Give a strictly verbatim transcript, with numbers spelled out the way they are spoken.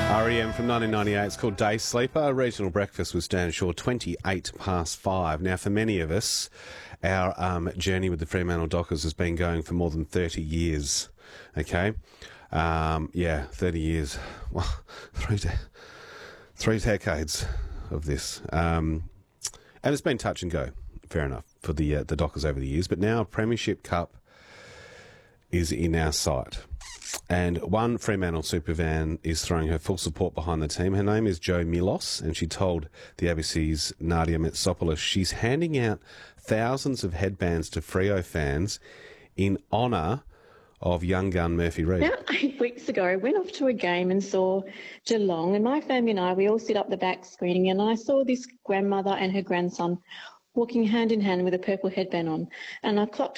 R E M from nineteen ninety-eight. It's called Day Sleeper. Regional breakfast with Stan Shaw, twenty-eight past five. Now, for many of us, our um, journey with the Fremantle Dockers has been going for more than thirty years. Okay? Um, yeah, thirty years. Well, three, de- three decades of this. Um, and it's been touch and go, fair enough, for the, uh, the Dockers over the years. But now Premiership Cup is in our sight. And one Fremantle supervan is throwing her full support behind the team. Her name is Jo Milos, and she told the A B C's Nadia Metsopoulos she's handing out thousands of headbands to Freo fans in honour of young gun Murphy Reid. About eight weeks ago, I went off to a game and saw Geelong, and my family and I, we all sit up the back screening, and I saw this grandmother and her grandson walking hand in hand with a purple headband on, and I clocked